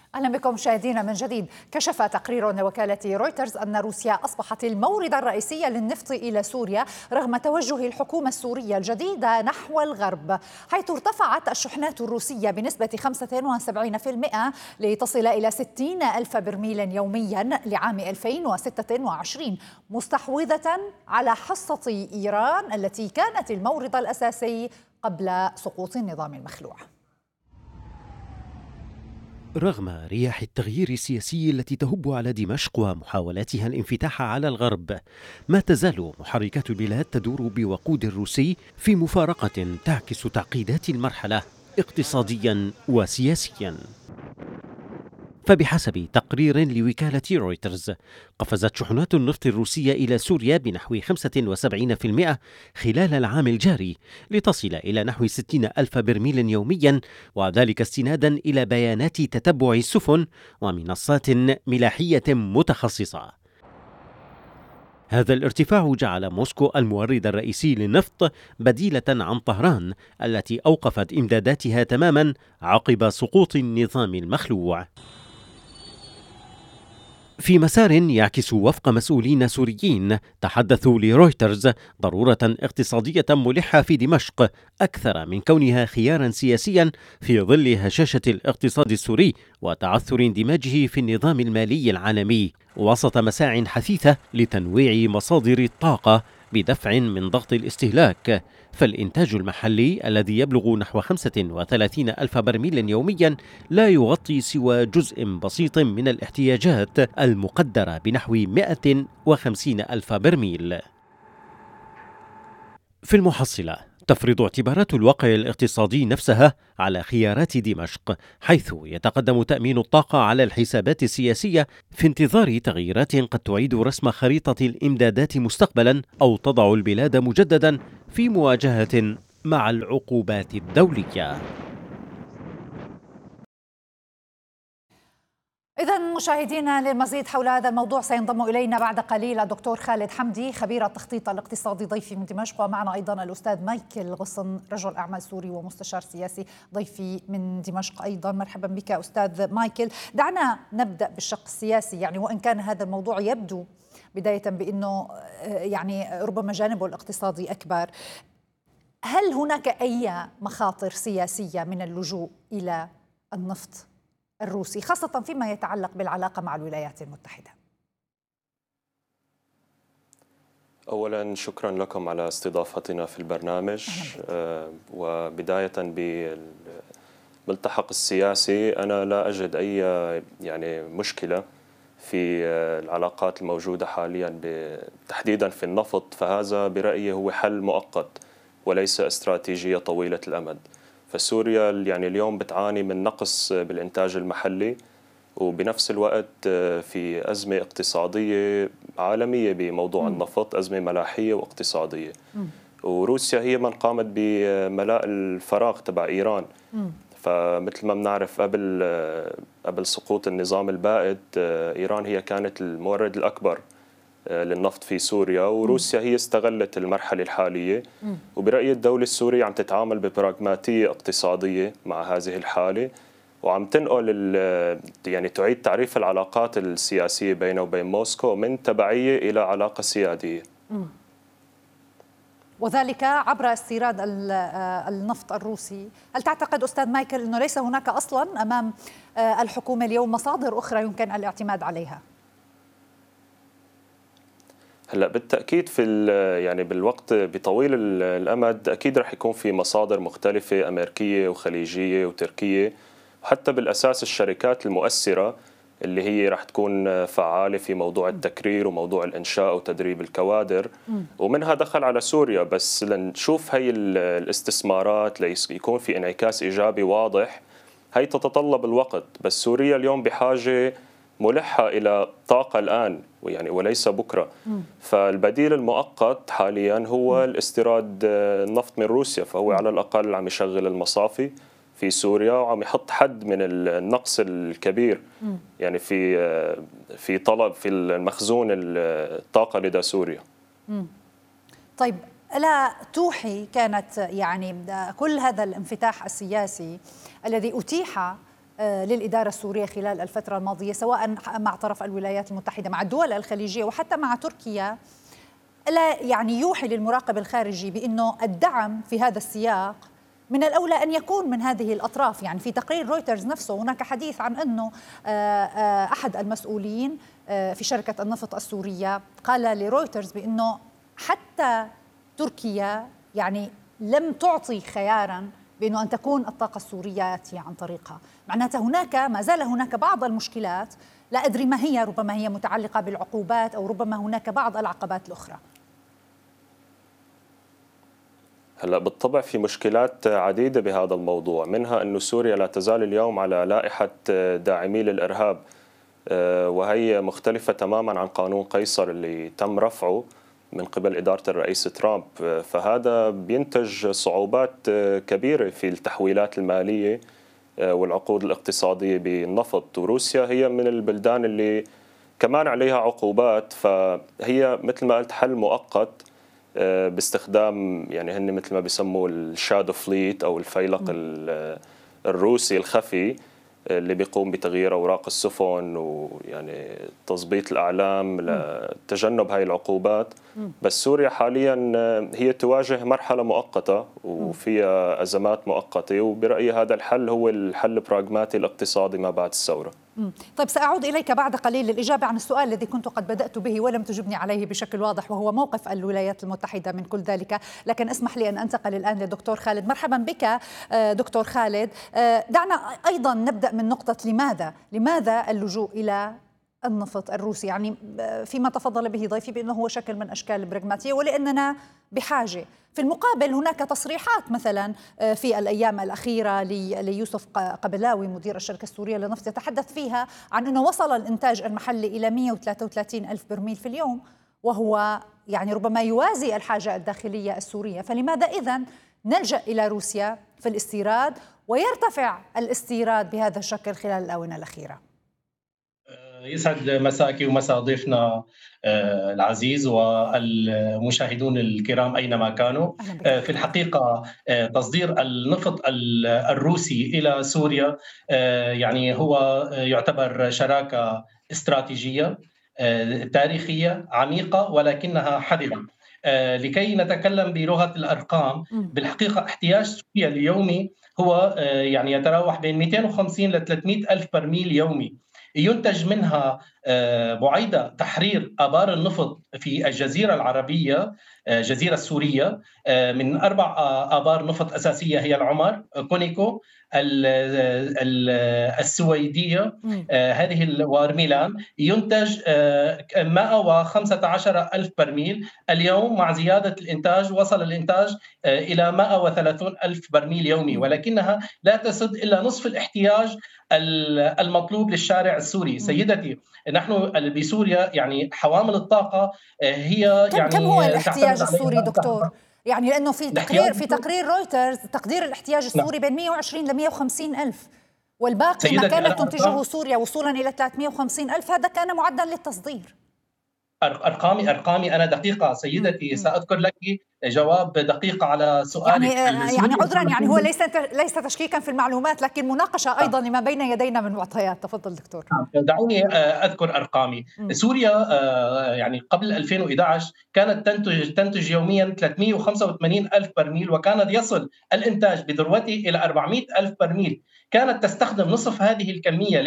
أهلا بكم مشاهدينا من جديد. كشف تقرير لوكالة رويترز أن روسيا أصبحت المورد الرئيسي للنفط إلى سوريا رغم توجه الحكومة السورية الجديدة نحو الغرب، حيث ارتفعت الشحنات الروسية بنسبة 75% لتصل إلى 60 ألف برميل يوميا لعام 2026، مستحوذة على حصة إيران التي كانت المورد الأساسي قبل سقوط النظام المخلوع. رغم رياح التغيير السياسي التي تهب على دمشق ومحاولاتها الانفتاح على الغرب، ما تزال محركات البلاد تدور بوقود روسي في مفارقة تعكس تعقيدات المرحلة اقتصاديا وسياسيا. فبحسب تقرير لوكالة رويترز، قفزت شحنات النفط الروسية إلى سوريا بنحو 75% خلال العام الجاري لتصل إلى نحو 60 ألف برميل يوميا، وذلك استنادا إلى بيانات تتبع السفن ومنصات ملاحية متخصصة. هذا الارتفاع جعل موسكو المورد الرئيسي للنفط بديلة عن طهران التي أوقفت إمداداتها تماما عقب سقوط النظام المخلوع. في مسار يعكس وفق مسؤولين سوريين تحدثوا لرويترز ضرورة اقتصادية ملحة في دمشق أكثر من كونها خيارا سياسيا في ظل هشاشة الاقتصاد السوري وتعثر اندماجه في النظام المالي العالمي، وسط مساع حثيثة لتنويع مصادر الطاقة بدفع من ضغط الاستهلاك. فالإنتاج المحلي الذي يبلغ نحو 35 ألف برميل يوميا لا يغطي سوى جزء بسيط من الاحتياجات المقدرة بنحو 150 ألف برميل. في المحصلة تفرض اعتبارات الواقع الاقتصادي نفسها على خيارات دمشق، حيث يتقدم تأمين الطاقة على الحسابات السياسية في انتظار تغييرات قد تعيد رسم خريطة الإمدادات مستقبلا أو تضع البلاد مجددا في مواجهة مع العقوبات الدولية. إذا مشاهدينا، للمزيد حول هذا الموضوع سينضم إلينا بعد قليل الدكتور خالد حمدي خبير التخطيط الاقتصادي ضيفي من دمشق، ومعنا أيضا الأستاذ مايكل غصن رجل أعمال سوري ومستشار سياسي ضيفي من دمشق أيضا. مرحبا بك أستاذ مايكل. دعنا نبدأ بالشق السياسي، يعني وإن كان هذا الموضوع يبدو بداية بأنه يعني ربما جانبه الاقتصادي أكبر، هل هناك أي مخاطر سياسية من اللجوء إلى النفط الروسي خاصة فيما يتعلق بالعلاقة مع الولايات المتحدة؟ أولا شكرا لكم على استضافتنا في البرنامج. وبداية بالملتحق السياسي، أنا لا أجد أي مشكلة في العلاقات الموجودة حاليا تحديدا في النفط، فهذا برأيي هو حل مؤقت وليس استراتيجية طويلة الأمد. فسوريا اليوم بتعاني من نقص بالإنتاج المحلي، وبنفس الوقت في أزمة اقتصادية عالمية بموضوع النفط، أزمة ملاحية واقتصادية. وروسيا هي من قامت بملاء الفراغ تبع إيران. فمثل ما بنعرف قبل سقوط النظام البائد، إيران هي كانت المورد الأكبر للنفط في سوريا، وروسيا هي استغلت المرحلة الحالية. وبرأيي الدولة السورية عم تتعامل ببراغماتية اقتصادية مع هذه الحالة، وعم تنقل تعيد تعريف العلاقات السياسية بينه وبين موسكو من تبعية إلى علاقة سيادية، وذلك عبر استيراد النفط الروسي. هل تعتقد أستاذ مايكل أنه ليس هناك أصلا أمام الحكومة اليوم مصادر أخرى يمكن الاعتماد عليها؟ هلا بالتأكيد في بالوقت بطويل الأمد أكيد رح يكون في مصادر مختلفة أمريكية وخليجية وتركية، وحتى بالأساس الشركات المؤثرة اللي هي رح تكون فعالة في موضوع التكرير وموضوع الإنشاء وتدريب الكوادر، ومنها دخل على سوريا. بس لنشوف هي الاستثمارات ليكون في انعكاس إيجابي واضح، هي تتطلب الوقت. بس سوريا اليوم بحاجة ملحة إلى طاقة الآن وليس بكرة. فالبديل المؤقت حاليا هو الاستيراد النفط من روسيا، فهو على الأقل عم يشغل المصافي في سوريا وعم يحط حد من النقص الكبير في طلب في المخزون الطاقة لدى سوريا. طيب، ألا توحي كانت كل هذا الانفتاح السياسي الذي أتيح للإدارة السورية خلال الفترة الماضية، سواء مع طرف الولايات المتحدة، مع الدول الخليجية، وحتى مع تركيا، لا يعني يوحي للمراقب الخارجي بأنه الدعم في هذا السياق من الأولى أن يكون من هذه الأطراف. يعني في تقرير رويترز نفسه هناك حديث عن أنه أحد المسؤولين في شركة النفط السورية قال لرويترز بأنه حتى تركيا يعني لم تعطي خياراً بأنه أن تكون الطاقة السورية يأتي عن طريقها. معناته هناك ما زال هناك بعض المشكلات، لا أدري ما هي، ربما هي متعلقة بالعقوبات أو ربما هناك بعض العقبات الأخرى. هلا بالطبع في مشكلات عديدة بهذا الموضوع، منها أن سوريا لا تزال اليوم على لائحة داعمي للإرهاب، وهي مختلفة تماما عن قانون قيصر اللي تم رفعه من قبل إدارة الرئيس ترامب. فهذا بينتج صعوبات كبيرة في التحويلات المالية والعقود الاقتصادية بالنفط، وروسيا هي من البلدان اللي كمان عليها عقوبات. فهي مثل ما قلت حل مؤقت باستخدام يعني هن مثل ما بيسموه الشادو فليت أو الفيلق الروسي الخفي اللي بيقوم بتغيير أوراق السفن ويعني تظبيط الأعلام لتجنب هاي العقوبات. بس سوريا حاليا هي تواجه مرحلة مؤقتة وفيها أزمات مؤقتة، وبرأيي هذا الحل هو الحل البراغماتي الاقتصادي ما بعد الثورة. طيب سأعود إليك بعد قليل للإجابة عن السؤال الذي كنت قد بدأت به ولم تجبني عليه بشكل واضح، وهو موقف الولايات المتحدة من كل ذلك. لكن اسمح لي أن أنتقل الآن لدكتور خالد. مرحبا بك دكتور خالد. دعنا أيضا نبدأ من نقطة لماذا اللجوء إلى النفط الروسي؟ يعني فيما تفضل به ضيفي بأنه هو شكل من أشكال البراغماتية ولأننا بحاجة. في المقابل هناك تصريحات مثلا في الأيام الأخيرة ليوسف قبلاوي مدير الشركة السورية للنفط يتحدث فيها عن أنه وصل الإنتاج المحلي إلى 133 ألف برميل في اليوم، وهو يعني ربما يوازي الحاجة الداخلية السورية. فلماذا إذن نلجأ إلى روسيا في الاستيراد ويرتفع الاستيراد بهذا الشكل خلال الآونة الأخيرة؟ يسعد مساكي ومساء ضيفنا العزيز والمشاهدون الكرام أينما كانوا. في الحقيقة تصدير النفط الروسي إلى سوريا يعني هو يعتبر شراكة استراتيجية تاريخية عميقة ولكنها حذرة. لكي نتكلم بلغة الأرقام، بالحقيقة احتياج سوريا اليومي هو يعني يتراوح بين 250 ل 300 ألف برميل يومي، ينتج منها بعيدة تحرير آبار النفط في الجزيرة العربية جزيرة السورية من 4 آبار نفط أساسية هي العمر، كونيكو، السويدية هذه وارميلان. ينتج 115 ألف برميل اليوم، مع زيادة الإنتاج وصل الإنتاج إلى 130 ألف برميل يومي، ولكنها لا تسد إلا نصف الاحتياج المطلوب للشارع السوري. سيدتي، نحن بسوريا يعني حوامل الطاقة هي يعني كم هو الاحتياج السوري دكتور؟ يعني لأنه في تقرير رويترز تقدير الاحتياج السوري بين 120 ل 150 ألف، والباقي ما كانت تنتجه سوريا وصولا إلى 350 ألف، هذا كان معدا للتصدير. أرقامي أنا دقيقة سيدتي، سأذكر لك جواب دقيق على سؤالك. يعني عذرا، يعني هو ليس تشكيكا في المعلومات، لكن مناقشة أيضا لما بين يدينا من معطيات. تفضل دكتور. دعوني أذكر أرقامي. سوريا يعني قبل 2011 كانت تنتج يوميا 385 ألف برميل، وكان يصل الإنتاج بذروته إلى 400 ألف برميل. كانت تستخدم نصف هذه الكمية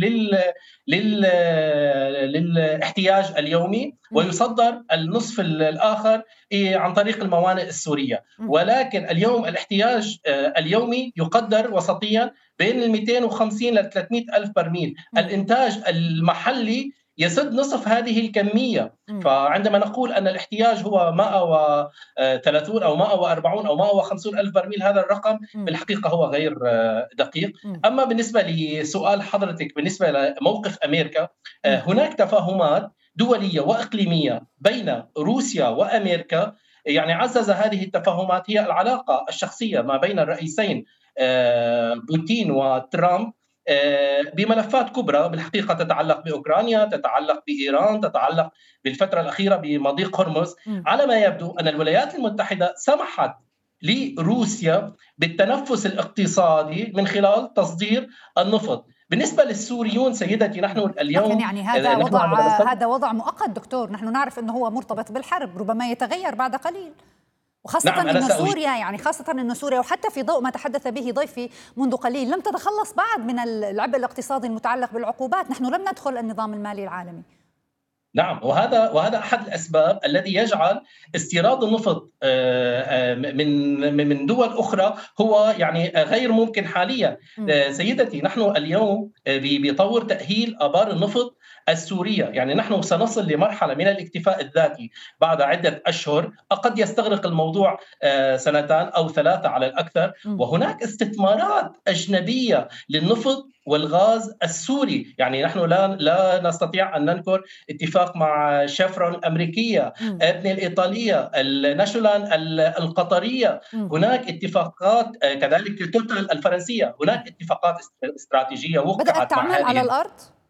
للاحتياج اليومي، ويصدر النصف الآخر عن طريق الموانئ السورية. ولكن اليوم الاحتياج اليومي يقدر وسطيا بين 250 ل 300 ألف برميل. الإنتاج المحلي يسد نصف هذه الكمية. فعندما نقول أن الاحتياج هو 130 أو 140 أو 150 ألف برميل، هذا الرقم بالحقيقة هو غير دقيق. أما بالنسبة لسؤال حضرتك بالنسبة لموقف أمريكا، هناك تفاهمات دولية وإقليمية بين روسيا وأمريكا. يعني عزز هذه التفاهمات هي العلاقة الشخصية ما بين الرئيسين بوتين وترامب بملفات كبرى بالحقيقة تتعلق بأوكرانيا، تتعلق بإيران، تتعلق بالفترة الأخيرة بمضيق هرمز. على ما يبدو أن الولايات المتحدة سمحت لروسيا بالتنفس الاقتصادي من خلال تصدير النفط. بالنسبة للسوريون سيدتي، نحن اليوم لكن يعني هذا وضع مؤقت دكتور، نحن نعرف أنه هو مرتبط بالحرب، ربما يتغير بعد قليل، وخاصة نعم أن سوريا خاصة أن سوريا وحتى في ضوء ما تحدث به ضيفي منذ قليل لم تتخلص بعد من العبء الاقتصادي المتعلق بالعقوبات. نحن لم ندخل النظام المالي العالمي. نعم، وهذا أحد الأسباب الذي يجعل استيراد النفط من دول أخرى هو يعني غير ممكن حاليا. سيدتي، نحن اليوم بطور تأهيل آبار النفط السورية، يعني نحن سنصل لمرحلة من الاكتفاء الذاتي بعد عدة أشهر، قد يستغرق الموضوع 2 أو 3 على الأكثر. وهناك استثمارات أجنبية للنفط والغاز السوري، يعني نحن لا نستطيع أن ننكر اتفاق مع شيفرون الأمريكية، ابن الإيطالية، الناشونال القطرية، هناك اتفاقات كذلك توتال الفرنسية، هناك اتفاقات استراتيجية وقعت بدأت تعمل على الأرض.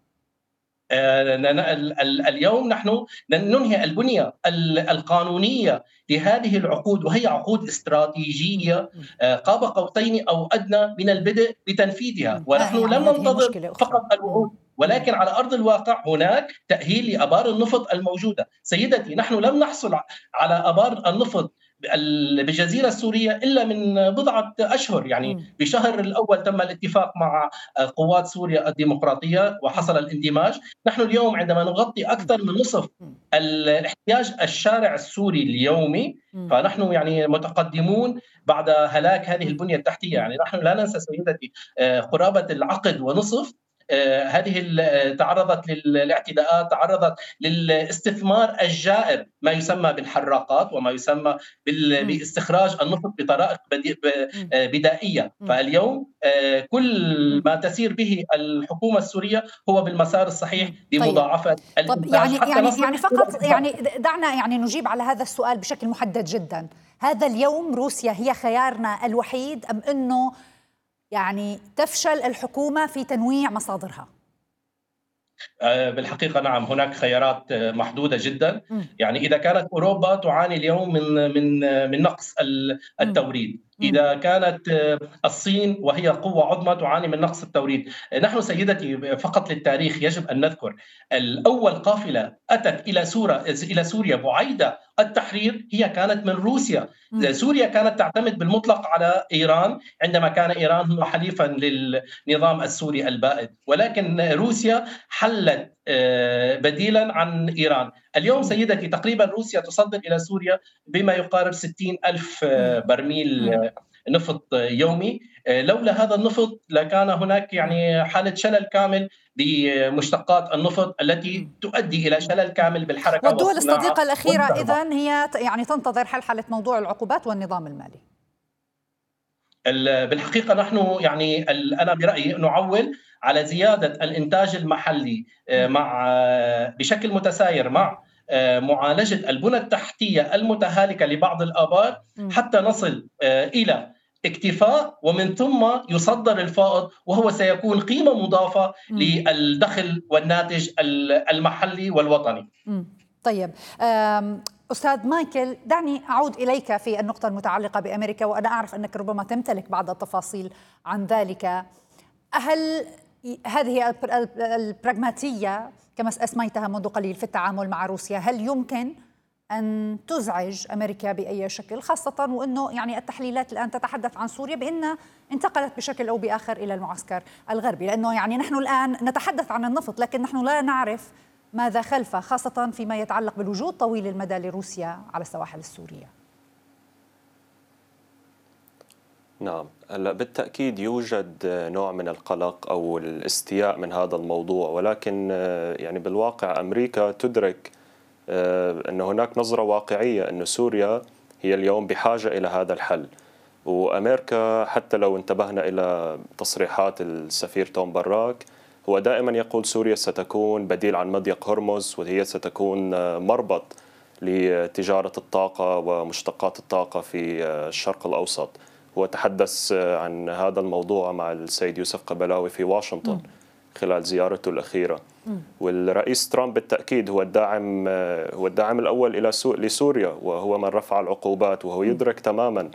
اليوم نحن ننهي البنية القانونية لهذه العقود، وهي عقود استراتيجية قاب قوسين أو أدنى من البدء بتنفيذها. ونحن لم ننتظر فقط الوعود، ولكن على أرض الواقع هناك تأهيل لآبار النفط الموجودة. سيدتي، نحن لم نحصل على آبار النفط بالجزيرة السورية إلا من بضعة أشهر، يعني بشهر الأول تم الاتفاق مع قوات سوريا الديمقراطية وحصل الاندماج. نحن اليوم عندما نغطي أكثر من نصف الاحتياج الشارع السوري اليومي، فنحن يعني متقدمون بعد هلاك هذه البنية التحتية. يعني نحن لا ننسى سيدتي قرابة العقد ونصف هذه تعرضت للاعتداءات، تعرضت للاستثمار الجائر، ما يسمى بالحراقات وما يسمى باستخراج النفط بطرائق بدائية. فاليوم كل ما تسير به الحكومة السورية هو بالمسار الصحيح بمضاعفة الإنتاج. يعني فقط دعنا نجيب على هذا السؤال بشكل محدد جدا. هذا اليوم روسيا هي خيارنا الوحيد أم أنه تفشل الحكومة في تنويع مصادرها؟ بالحقيقة نعم، هناك خيارات محدودة جدا. يعني إذا كانت أوروبا تعاني اليوم من نقص التوريد، إذا كانت الصين وهي قوة عظمى تعاني من نقص التوريد. نحن سيدتي فقط للتاريخ يجب أن نذكر الأول قافلة أتت إلى سوريا بعيدة التحرير هي كانت من روسيا. سوريا كانت تعتمد بالمطلق على إيران عندما كان إيران هو حليفا للنظام السوري البائد، ولكن روسيا حلت بديلا عن إيران. اليوم سيدتي تقريبا روسيا تصدر إلى سوريا بما يقارب 60,000 برميل نفط يومي. لولا هذا النفط لكان هناك حالة شلل كامل بمشتقات النفط التي تؤدي إلى شلل كامل بالحركة. والدول الصديقة الأخيرة إذن هي تنتظر حل موضوع العقوبات والنظام المالي. بالحقيقة نحن أنا برأيي نعول على زيادة الإنتاج المحلي بشكل متساير مع معالجة البنى التحتية المتهالكة لبعض الآبار حتى نصل إلى اكتفاء، ومن ثم يصدر الفائض، وهو سيكون قيمة مضافة للدخل والناتج المحلي والوطني. طيب أستاذ مايكل، دعني أعود إليك في النقطة المتعلقة بأمريكا، وأنا أعرف أنك ربما تمتلك بعض التفاصيل عن ذلك. هل هذه البراغماتية كما أسميتها منذ قليل في التعامل مع روسيا هل يمكن أن تزعج أمريكا بأي شكل، خاصة وأنه التحليلات الآن تتحدث عن سوريا بأنها انتقلت بشكل أو بآخر إلى المعسكر الغربي، لأنه نحن الآن نتحدث عن النفط لكن نحن لا نعرف ماذا خلفه، خاصة فيما يتعلق بالوجود طويل المدى لروسيا على السواحل السورية. نعم، هلا بالتأكيد يوجد نوع من القلق أو الاستياء من هذا الموضوع، ولكن بالواقع أمريكا تدرك أن هناك نظرة واقعية أن سوريا هي اليوم بحاجة إلى هذا الحل. وأمريكا حتى لو انتبهنا إلى تصريحات السفير توم براك، هو دائما يقول سوريا ستكون بديل عن مضيق هرمز، وهي ستكون مربط لتجارة الطاقة ومشتقات الطاقة في الشرق الأوسط. هو تحدث عن هذا الموضوع مع السيد يوسف قبلاوي في واشنطن خلال زيارته الأخيرة. والرئيس ترامب بالتأكيد هو الداعم الأول لسوريا، وهو من رفع العقوبات، وهو يدرك تماما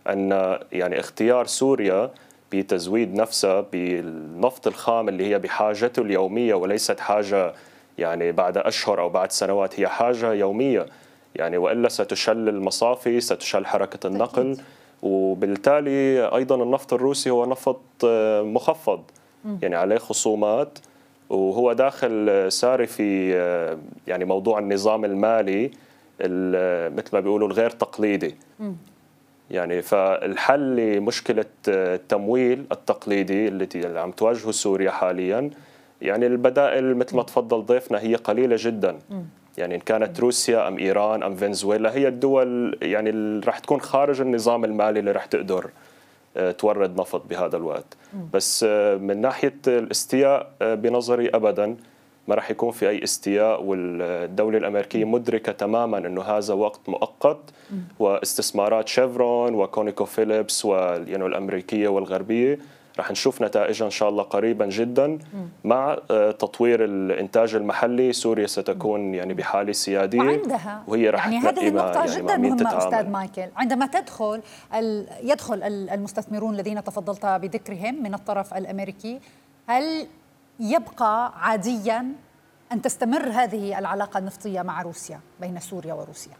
أن يعني اختيار سوريا بتزويد نفسها بالنفط الخام اللي هي بحاجته اليومية وليست حاجة يعني بعد أشهر أو بعد سنوات، هي حاجة يومية يعني، وإلا ستشل المصافي، ستشل حركة النقل. وبالتالي أيضا النفط الروسي هو نفط مخفض يعني عليه خصومات، وهو داخل ساري في يعني موضوع النظام المالي مثل ما بيقولوا الغير تقليدي يعني. فالحل لمشكلة التمويل التقليدي التي عم تواجهه سوريا حاليا، يعني البدائل مثل ما تفضل ضيفنا هي قليلة جدا يعني، إن كانت روسيا أم إيران أم فنزويلا، هي الدول يعني اللي رح تكون خارج النظام المالي اللي رح تقدر تورد نفط بهذا الوقت. بس من ناحية الاستياء بنظري أبدا ما رح يكون في أي استياء، والدولة الأمريكية مدركة تماما أنه هذا وقت مؤقت، واستثمارات شيفرون وكونيكو فيليبس يعني الأمريكية والغربية رح نشوف نتائجها إن شاء الله قريبا جدا. مع تطوير الإنتاج المحلي سوريا ستكون يعني بحالة سيادية، وعندها وهي رح يعني هذه النقطة يعني جدا مهمة أستاذ مايكل. عندما يدخل المستثمرون الذين تفضلت بذكرهم من الطرف الأمريكي، هل يبقى عاديا أن تستمر هذه العلاقة النفطية مع روسيا بين سوريا وروسيا؟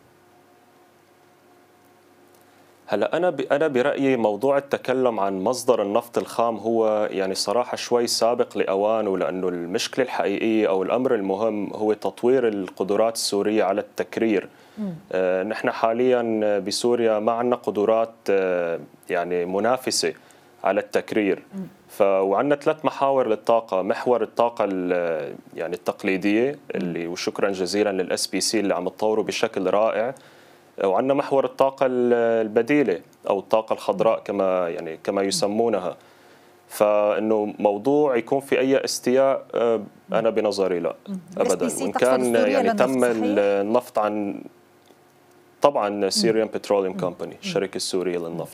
هلا أنا برأيي موضوع التكلم عن مصدر النفط الخام هو يعني صراحة شوي سابق لأوانه، لأنه المشكلة الحقيقية أو الأمر المهم هو تطوير القدرات السورية على التكرير. نحن حاليا بسوريا ما عندنا قدرات يعني منافسة على التكرير. وعندنا 3 محاور للطاقة. محور الطاقة يعني التقليدية اللي وشكرا جزيلا للأس بي سي اللي عم تطوره بشكل رائع، وعندنا محور الطاقة البديلة أو الطاقة الخضراء كما يسمونها. فإنه موضوع يكون في أي استياء أنا بنظري لا أبدا. وإن كان يعني تم النفط عن طبعا سيريان بتروليوم كومباني، الشركة السورية للنفط.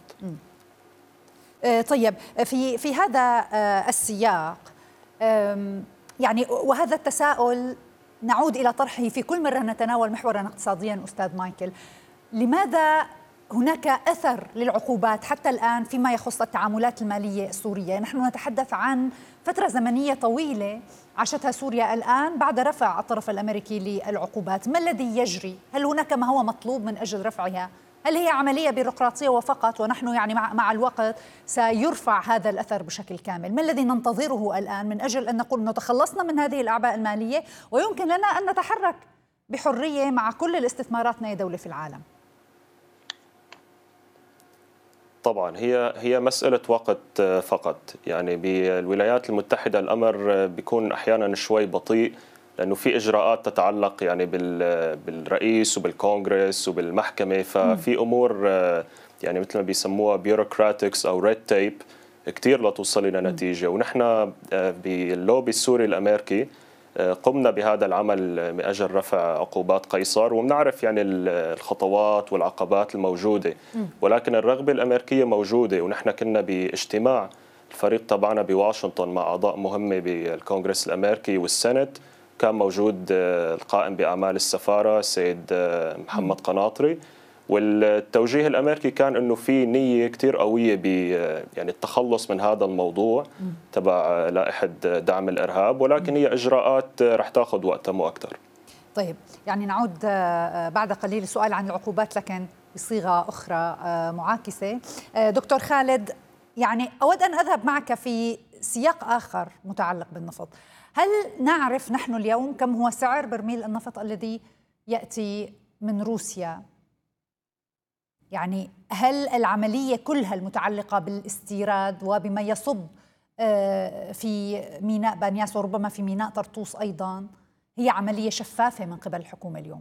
طيب في هذا السياق يعني وهذا التساؤل نعود إلى طرحه في كل مرة نتناول محورا اقتصاديا أستاذ مايكل، لماذا هناك أثر للعقوبات حتى الآن فيما يخص التعاملات المالية السورية؟ نحن نتحدث عن فترة زمنية طويلة عاشتها سوريا الآن بعد رفع الطرف الأمريكي للعقوبات. ما الذي يجري؟ هل هناك ما هو مطلوب من أجل رفعها؟ هل هي عملية بيروقراطية وفقط ونحن يعني مع الوقت سيرفع هذا الأثر بشكل كامل؟ ما الذي ننتظره الآن من أجل أن نقول أنه تخلصنا من هذه الأعباء المالية ويمكن لنا أن نتحرك بحرية مع كل الاستثمارات أي دولة في العالم؟ طبعا هي مسألة وقت فقط. يعني بالولايات المتحدة الأمر بيكون أحيانا شوي بطيء، لأنه في إجراءات تتعلق يعني بالرئيس وبالكونغرس وبالمحكمة، ففي أمور يعني مثل ما بيسموها بيروقراتكس أو ريد تيب كتير لتوصل إلى نتيجة. ونحن باللوبي السوري الأمريكي قمنا بهذا العمل من أجل رفع عقوبات قيصر، وبنعرف يعني الخطوات والعقبات الموجودة، ولكن الرغبة الأمريكية موجودة. ونحن كنا باجتماع الفريق تبعنا بواشنطن مع أعضاء مهمة بالكونغرس الأمريكي والسنت، كان موجود القائم بأعمال السفارة السيد محمد قناطري، والتوجيه الأمريكي كان أنه في نية كتير قوية يعني التخلص من هذا الموضوع تبع لائحة دعم الإرهاب، ولكن هي إجراءات رح تأخذ وقتها مو أكتر. طيب يعني نعود بعد قليل السؤال عن العقوبات لكن بصيغة أخرى معاكسة. دكتور خالد، يعني أود أن أذهب معك في سياق آخر متعلق بالنفط. هل نعرف نحن اليوم كم هو سعر برميل النفط الذي يأتي من روسيا؟ يعني هل العملية كلها المتعلقة بالاستيراد وبما يصب في ميناء بانياس وربما في ميناء طرطوس أيضا هي عملية شفافة من قبل الحكومة اليوم؟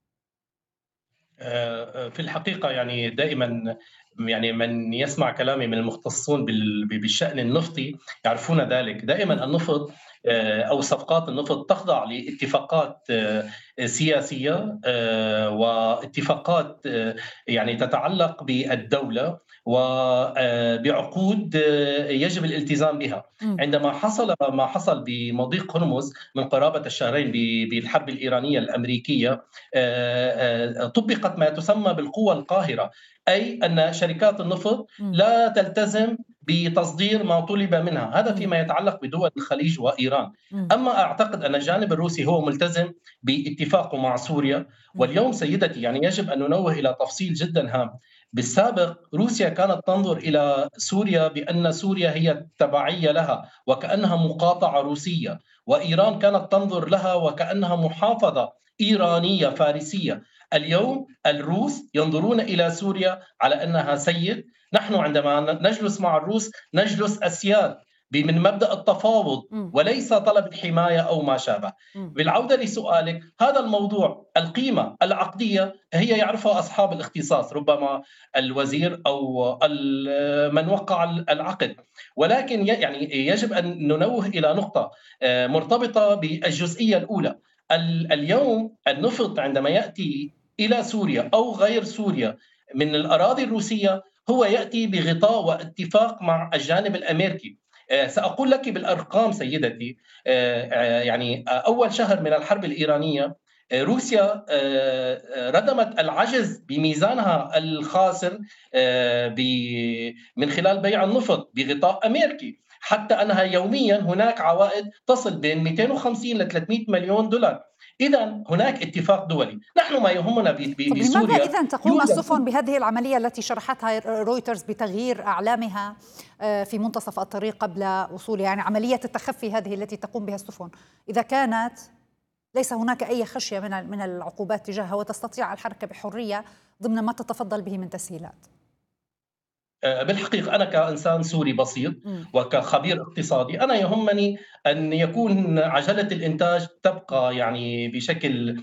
في الحقيقة يعني دائما يعني من يسمع كلامي من المختصون بالشأن النفطي يعرفون ذلك. دائما النفط أو صفقات النفط تخضع لاتفاقات سياسية واتفاقات يعني تتعلق بالدولة وبعقود يجب الالتزام بها. عندما حصل ما حصل بمضيق هرمز من قرابة الشهرين بالحرب الإيرانية الأمريكية، طبقت ما تسمى بالقوة القاهرة أي أن شركات النفط لا تلتزم بتصدير ما طلب منها، هذا فيما يتعلق بدول الخليج وإيران. أما أعتقد أن الجانب الروسي هو ملتزم باتفاقه مع سوريا. واليوم سيدتي يعني يجب أن ننوه إلى تفصيل جدا هام. بالسابق روسيا كانت تنظر إلى سوريا بأن سوريا هي تبعية لها وكأنها مقاطعة روسية، وإيران كانت تنظر لها وكأنها محافظة إيرانية فارسية. اليوم الروس ينظرون إلى سوريا على أنها سيد. نحن عندما نجلس مع الروس نجلس أسياد من مبدأ التفاوض وليس طلب الحماية أو ما شابه. بالعودة لسؤالك، هذا الموضوع القيمة العقدية هي يعرفها أصحاب الاختصاص، ربما الوزير أو من وقع العقد، ولكن يعني يجب أن ننوه إلى نقطة مرتبطة بالجزئية الأولى. اليوم النفط عندما يأتي إلى سوريا أو غير سوريا من الأراضي الروسية هو يأتي بغطاء واتفاق مع الجانب الأمريكي. سأقول لك بالأرقام سيدتي، يعني أول شهر من الحرب الإيرانية روسيا ردمت العجز بميزانها الخاسر من خلال بيع النفط بغطاء أمريكي، حتى أنها يوميا هناك عوائد تصل بين 250 ل 300 مليون دولار. إذا هناك اتفاق دولي. نحن ما يهمنا بسوريا. لماذا إذا تقوم السفن بهذه العملية التي شرحتها رويترز بتغيير أعلامها في منتصف الطريق قبل وصولها، يعني عملية التخفي هذه التي تقوم بها السفن، إذا كانت ليس هناك أي خشية من العقوبات تجاهها وتستطيع الحركة بحرية ضمن ما تتفضل به من تسهيلات؟ بالحقيقة أنا كإنسان سوري بسيط وكخبير اقتصادي أنا يهمني أن يكون عجلة الإنتاج تبقى يعني بشكل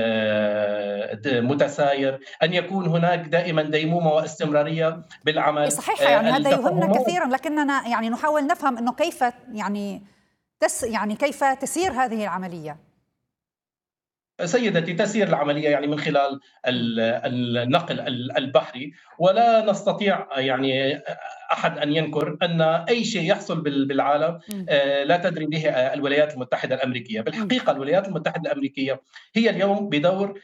متساير، أن يكون هناك دائما ديمومة واستمرارية بالعمل. صحيح، يعني هذا يهمنا كثيرا، لكننا يعني نحاول نفهم أنه كيف يعني كيف تسير هذه العملية. سيدتي تسير العملية يعني من خلال النقل البحري، ولا نستطيع يعني أحد أن ينكر أن أي شيء يحصل بالعالم لا تدري به الولايات المتحدة الأمريكية. بالحقيقة الولايات المتحدة الأمريكية هي اليوم بدور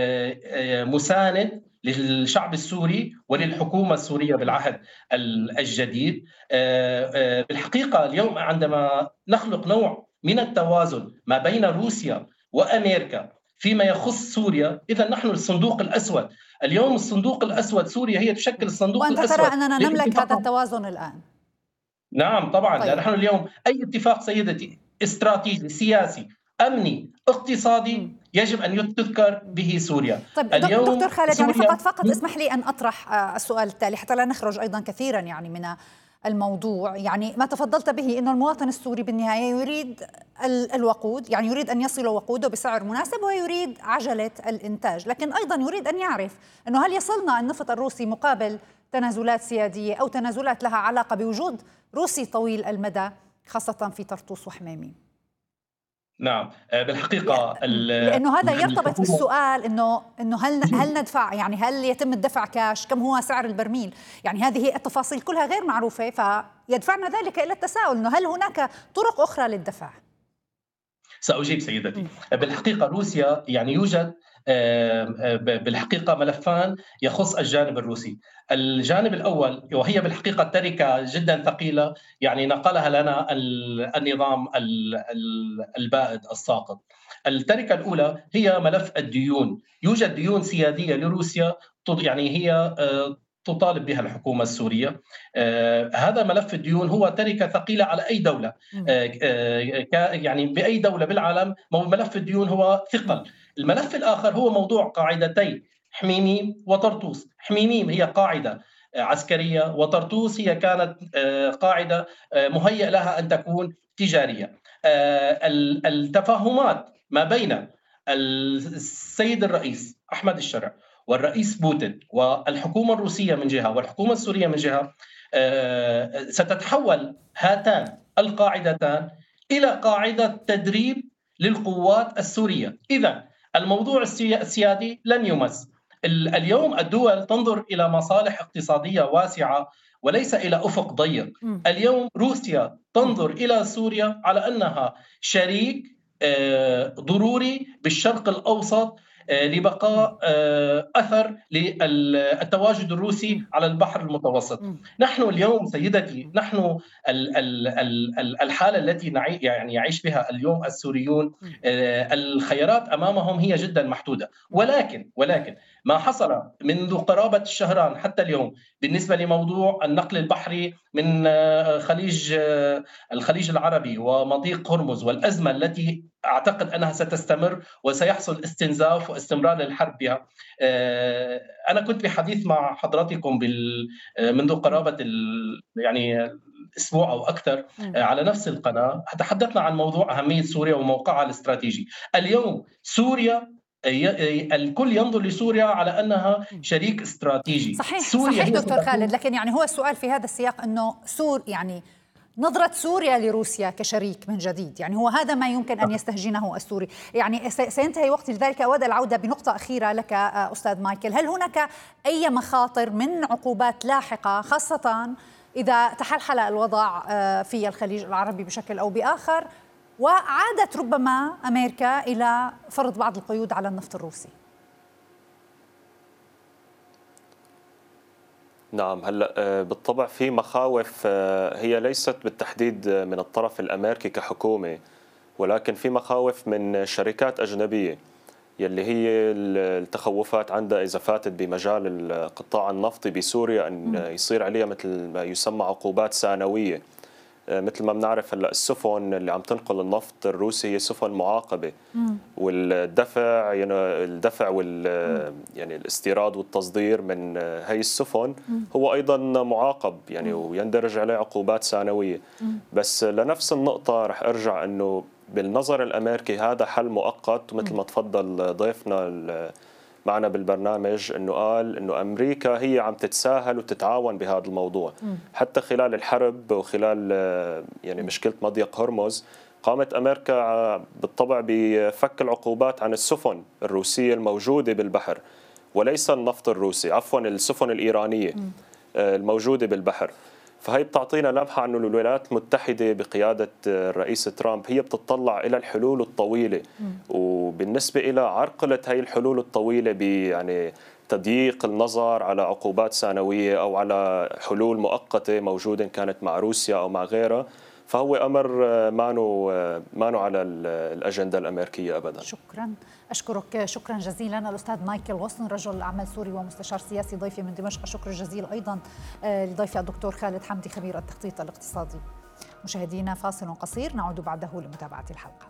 مساند للشعب السوري وللحكومة السورية بالعهد الجديد. بالحقيقة اليوم عندما نخلق نوع من التوازن ما بين روسيا وأمريكا فيما يخص سوريا، إذا نحن الصندوق الأسود. اليوم الصندوق الأسود سوريا هي تشكل الصندوق وأنت الأسود. وأنت ترى أننا نملك هذا التوازن الآن؟ نعم طبعا. طيب. نحن اليوم أي اتفاق سيدتي استراتيجي سياسي أمني اقتصادي يجب أن تذكر به سوريا. طيب دكتور خالد، يعني فقط اسمح لي أن أطرح السؤال التالي حتى لا نخرج أيضا كثيرا يعني من الموضوع. يعني ما تفضلت به أنه المواطن السوري بالنهاية يريد الوقود، يعني يريد أن يصل وقوده بسعر مناسب ويريد عجلة الإنتاج، لكن أيضا يريد أن يعرف أنه هل يصلنا النفط الروسي مقابل تنازلات سيادية أو تنازلات لها علاقة بوجود روسي طويل المدى خاصة في طرطوس وحميمي. نعم بالحقيقة لأنه هذا يرتبط بالسؤال إنه هل ندفع، يعني هل يتم الدفع كاش، كم هو سعر البرميل، يعني هذه التفاصيل كلها غير معروفة، فيدفعنا ذلك إلى التساؤل إنه هل هناك طرق أخرى للدفع؟ سأجيب سيدتي. بالحقيقة روسيا يعني يوجد بالحقيقة ملفان يخص الجانب الروسي. الجانب الأول وهي بالحقيقة تركة جدا ثقيلة يعني نقلها لنا النظام البائد الساقط. التركة الأولى هي ملف الديون. يوجد ديون سيادية لروسيا يعني هي تطالب بها الحكومة السورية. هذا ملف الديون هو تركة ثقيلة على أي دولة. يعني بأي دولة بالعالم ملف الديون هو ثقل. الملف الآخر هو موضوع قاعدتين حميميم وطرطوس. حميميم هي قاعدة عسكرية وطرطوس هي كانت قاعدة مهيأ لها أن تكون تجارية. التفاهمات ما بين السيد الرئيس أحمد الشرع والرئيس بوتين والحكومة الروسية من جهة والحكومة السورية من جهة ستتحول هاتان القاعدتان إلى قاعدة تدريب للقوات السورية. إذن الموضوع السيادي لن يمس. اليوم الدول تنظر إلى مصالح اقتصادية واسعة وليس إلى أفق ضيق. اليوم روسيا تنظر إلى سوريا على أنها شريك ضروري بالشرق الأوسط لبقاء أثر للتواجد الروسي على البحر المتوسط. نحن اليوم سيدتي، نحن الحالة التي يعيش بها اليوم السوريون، الخيارات أمامهم هي جدا محدودة، ولكن ما حصل منذ قرابة الشهران حتى اليوم بالنسبة لموضوع النقل البحري من الخليج العربي ومضيق هرمز، والأزمة التي أعتقد أنها ستستمر وسيحصل استنزاف واستمرار للحرب بها. أنا كنت بحديث مع حضراتكم منذ قرابة أسبوع أو أكثر على نفس القناة، تحدثنا عن موضوع أهمية سوريا وموقعها الاستراتيجي. اليوم سوريا الكل ينظر لسوريا على أنها شريك استراتيجي. صحيح دكتور خالد، لكن هو السؤال في هذا السياق أنه نظرة سوريا لروسيا كشريك من جديد، هو هذا ما يمكن أن يستهجنه السوري. سينتهي وقت، لذلك أود العودة بنقطة أخيرة لك أستاذ مايكل. هل هناك أي مخاطر من عقوبات لاحقة، خاصة إذا تحلحل الوضع في الخليج العربي بشكل أو بآخر وعادت ربما أمريكا إلى فرض بعض القيود على النفط الروسي؟ نعم، هلا بالطبع في مخاوف هي ليست بالتحديد من الطرف الأمريكي كحكومة، ولكن في مخاوف من شركات أجنبية يلي هي التخوفات عندها إذا فاتت بمجال القطاع النفطي بسوريا أن يصير عليها مثل ما يسمى عقوبات ثانوية. مثل ما بنعرف هلا السفن اللي عم تنقل النفط الروسي هي سفن معاقبة، والدفع الاستيراد والتصدير من هي السفن هو أيضا معاقب ويندرج عليه عقوبات ثانوية. بس لنفس النقطة رح أرجع أنه بالنظر الأمريكي هذا حل مؤقت، ومثل ما تفضل ضيفنا معنا بالبرنامج أنه قال أنه أمريكا هي عم تتساهل وتتعاون بهذا الموضوع. حتى خلال الحرب وخلال مشكلة مضيق هرمز قامت أمريكا بالطبع بفك العقوبات عن السفن الروسية الموجودة بالبحر، وليس النفط الروسي، عفوا السفن الإيرانية الموجودة بالبحر. فهي بتعطينا لمحة أنه الولايات المتحدة بقيادة الرئيس ترامب هي بتطلع إلى الحلول الطويلة، وبالنسبة إلى عرقلة هي الحلول الطويلة بتضييق النظر على عقوبات ثانوية أو على حلول مؤقتة موجودة كانت مع روسيا أو مع غيرها، فهو أمر مانو على الأجندة الأمريكية أبدا. شكرا، أشكرك شكرا جزيلا الأستاذ مايكل غصن، رجل أعمال سوري ومستشار سياسي، ضيفي من دمشق. شكر جزيل أيضا لضيفي الدكتور خالد حمدي خبير التخطيط الاقتصادي. مشاهدينا فاصل قصير، نعود بعده لمتابعة الحلقة.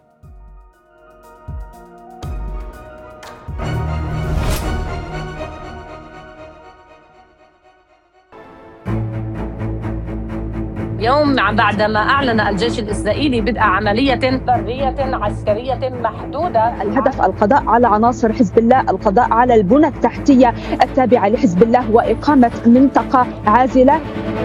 يوم بعدما أعلن الجيش الإسرائيلي بدء عملية برية عسكرية محدودة، الهدف القضاء على عناصر حزب الله، القضاء على البنى التحتية التابعة لحزب الله، وإقامة منطقة عازلة.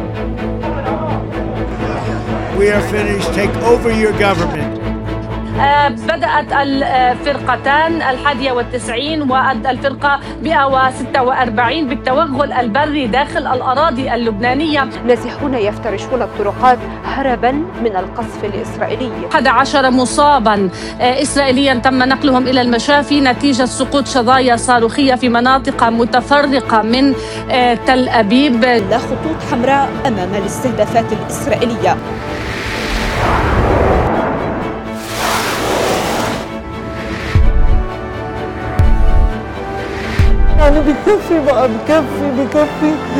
We are finished. Take over your government. بدأت الفرقتان 91 والفرقة 146 بالتوغل البري داخل الأراضي اللبنانية. نازحون يفترشون الطرقات هربا من القصف الإسرائيلي. 11 مصابا إسرائيليا تم نقلهم إلى المشافي نتيجة سقوط شظايا صاروخية في مناطق متفرقة من تل أبيب. لا خطوط حمراء أمام الاستهدافات الإسرائيلية. بكفي بقى، بكفي.